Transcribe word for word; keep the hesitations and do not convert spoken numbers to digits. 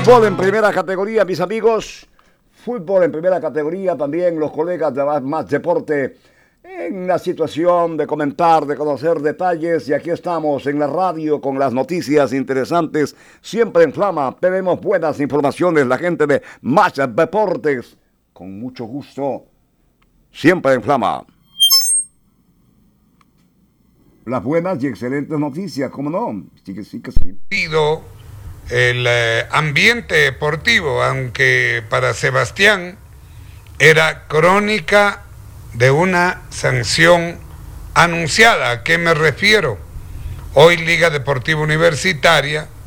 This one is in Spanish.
Fútbol en primera categoría, mis amigos. Fútbol en primera categoría, también los colegas de Más Deporte en la situación de comentar, de conocer detalles. Y aquí estamos en la radio con las noticias interesantes, siempre en flama. Tenemos buenas informaciones, la gente de Más Deportes, con mucho gusto, siempre en flama. Las buenas y excelentes noticias, ¿cómo no? Sí que sí, que sí. El eh, ambiente deportivo, aunque para Sebastián era crónica de una sanción anunciada. ¿A qué me refiero? Hoy Liga Deportiva Universitaria